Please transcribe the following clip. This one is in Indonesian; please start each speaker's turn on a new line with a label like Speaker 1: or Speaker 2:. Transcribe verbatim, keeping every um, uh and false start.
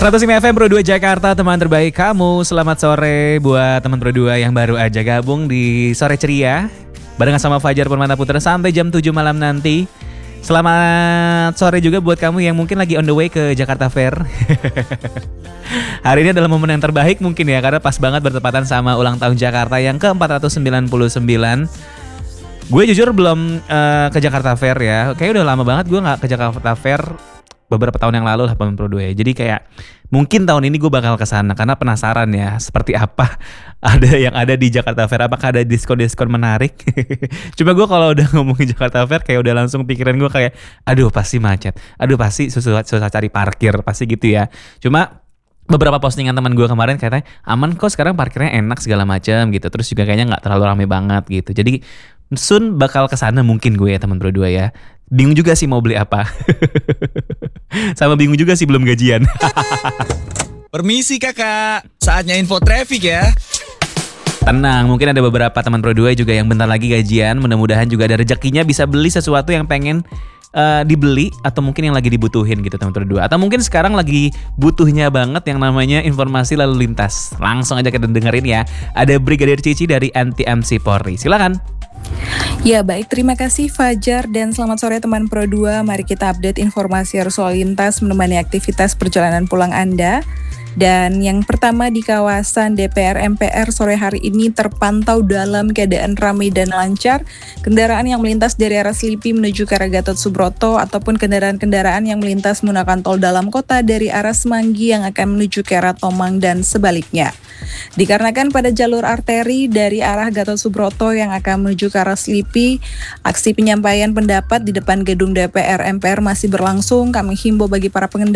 Speaker 1: seratus lima F M Pro dua Jakarta, teman terbaik kamu. Selamat sore buat teman Pro dua yang baru aja gabung di Sore Ceria barengan sama Fajar Permata Putra sampai jam tujuh malam nanti. Selamat sore juga buat kamu yang mungkin lagi on the way ke Jakarta Fair. Hari ini adalah momen yang terbaik mungkin ya, karena pas banget bertepatan sama ulang tahun Jakarta yang ke empat ratus sembilan puluh sembilan. Gue jujur belum uh, ke Jakarta Fair ya. Kayaknya udah lama banget gue gak ke Jakarta Fair. Beberapa tahun yang lalu lah Paman Pro dua ya. Jadi kayak mungkin tahun ini gue bakal kesana karena penasaran ya seperti apa ada yang ada di Jakarta Fair. Apakah ada diskon-diskon menarik? Cuma gue kalau udah ngomongin Jakarta Fair kayak udah langsung pikiran gue kayak aduh pasti macet, aduh pasti susah, susah cari parkir, pasti gitu ya. Cuma beberapa postingan teman gue kemarin katanya aman kok sekarang, parkirnya enak segala macam gitu. Terus juga kayaknya nggak terlalu ramai banget gitu. Jadi soon bakal kesana mungkin gue ya teman Pro dua ya. Bingung juga sih mau beli apa. Sama bingung juga sih belum gajian.
Speaker 2: Permisi kakak, saatnya info traffic ya.
Speaker 1: Tenang, mungkin ada beberapa teman Pro dua juga yang bentar lagi gajian. Mudah-mudahan juga ada rezekinya bisa beli sesuatu yang pengen uh, dibeli atau mungkin yang lagi dibutuhin gitu teman Pro dua. Atau mungkin sekarang lagi butuhnya banget yang namanya informasi lalu lintas. Langsung aja kita dengerin ya. Ada Brigadir Cici dari Anti M C Polri. Silakan.
Speaker 3: Ya baik, terima kasih Fajar dan selamat sore teman Pro dua. Mari kita update informasi arus lalu lintas menemani aktivitas perjalanan pulang Anda. Dan yang pertama di kawasan D P R M P R sore hari ini terpantau dalam keadaan ramai dan lancar. Kendaraan yang melintas dari arah Selipi menuju ke arah Gatot Subroto ataupun kendaraan-kendaraan yang melintas menggunakan tol dalam kota dari arah Semanggi yang akan menuju ke arah Tomang dan sebaliknya. Dikarenakan pada jalur arteri dari arah Gatot Subroto yang akan menuju ke arah Selipi, aksi penyampaian pendapat di depan gedung D P R M P R masih berlangsung. Kami himbau bagi para pengendara